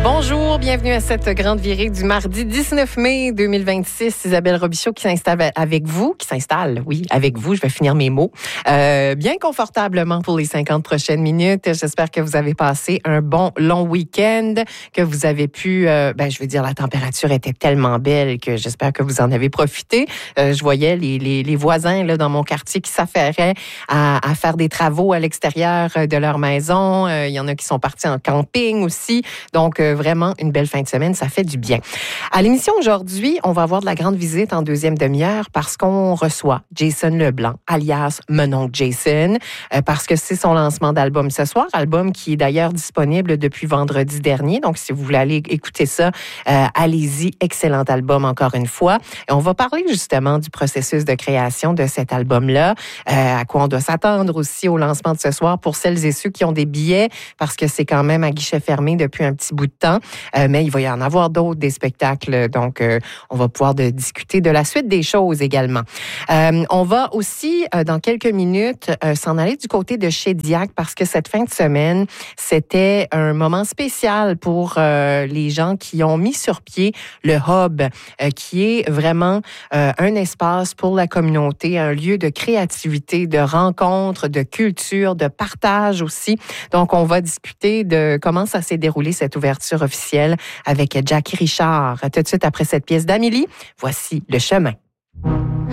Bonjour, bienvenue à cette grande virée du mardi 19 mai 2026. Isabelle Robichaud qui s'installe avec vous, je vais finir mes mots, bien confortablement pour les 50 prochaines minutes. J'espère que vous avez passé un bon long week-end, que vous avez pu, la température était tellement belle que j'espère que vous en avez profité. Je voyais les voisins là, dans mon quartier qui s'affairaient à faire des travaux à l'extérieur de leur maison. Il y en a qui sont partis en camping aussi. Donc, vraiment une belle fin de semaine, ça fait du bien. À l'émission aujourd'hui, on va avoir de la grande visite en deuxième demi-heure parce qu'on reçoit Jason Leblanc, alias Menon Jason, parce que c'est son lancement d'album ce soir, album qui est d'ailleurs disponible depuis vendredi dernier. Donc, si vous voulez aller écouter ça, allez-y. Excellent album encore une fois. Et on va parler justement du processus de création de cet album-là, à quoi on doit s'attendre aussi au lancement de ce soir pour celles et ceux qui ont des billets, parce que c'est quand même à guichet fermé depuis un petit bout de temps. Mais il va y en avoir d'autres, des spectacles. Donc, on va pouvoir discuter de la suite des choses également. On va aussi, dans quelques minutes, s'en aller du côté de Shediac parce que cette fin de semaine, c'était un moment spécial pour les gens qui ont mis sur pied le Hub, qui est vraiment un espace pour la communauté, un lieu de créativité, de rencontre, de culture, de partage aussi. Donc, on va discuter de comment ça s'est déroulé, cette ouverture officielle, avec Jackie Richard. Tout de suite après cette pièce d'Amélie, voici Le Chemin.